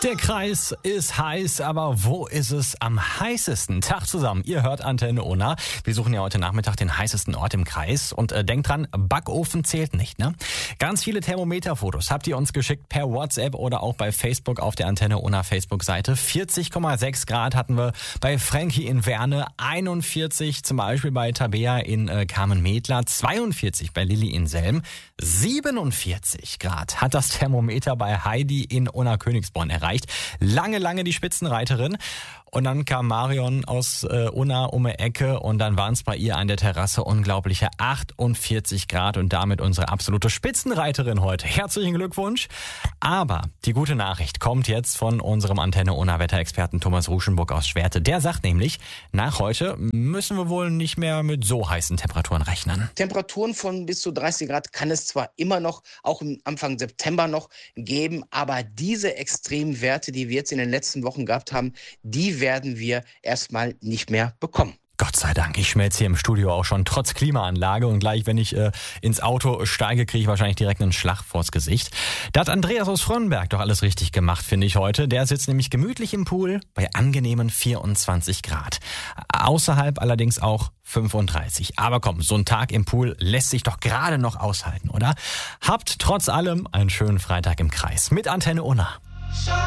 Der Kreis ist heiß, aber wo ist es am heißesten? Tag zusammen, ihr hört Antenne Unna. Wir suchen ja heute Nachmittag den heißesten Ort im Kreis. Und denkt dran, Backofen zählt nicht, ne? Ganz viele Thermometerfotos habt ihr uns geschickt per WhatsApp oder auch bei Facebook auf der Antenne Unna Facebook-Seite. 40,6 Grad hatten wir bei Frankie in Werne, 41 zum Beispiel bei Tabea in Carmen-Medler, 42 bei Lilly in Selm, 47 Grad hat das Thermometer bei Heidi in Unna-Königsborn erreicht. Lange die Spitzenreiterin. Und dann kam Marion aus Unna um die Ecke und dann waren es bei ihr an der Terrasse unglaubliche 48 Grad und damit unsere absolute Spitzenreiterin heute. Herzlichen Glückwunsch. Aber die gute Nachricht kommt jetzt von unserem Antenne Unna Wetterexperten Thomas Ruschenburg aus Schwerte. Der sagt nämlich, nach heute müssen wir wohl nicht mehr mit so heißen Temperaturen rechnen. Temperaturen von bis zu 30 Grad kann es zwar immer noch, auch im Anfang September noch geben, aber diese extremen Werte, die wir jetzt in den letzten Wochen gehabt haben, die werden wir erstmal nicht mehr bekommen. Gott sei Dank, ich schmelze hier im Studio auch schon trotz Klimaanlage und gleich, wenn ich ins Auto steige, kriege ich wahrscheinlich direkt einen Schlag vors Gesicht. Da hat Andreas aus Frönnberg doch alles richtig gemacht, finde ich heute. Der sitzt nämlich gemütlich im Pool bei angenehmen 24 Grad. Außerhalb allerdings auch 35. Aber komm, so ein Tag im Pool lässt sich doch gerade noch aushalten, oder? Habt trotz allem einen schönen Freitag im Kreis mit Antenne Unna.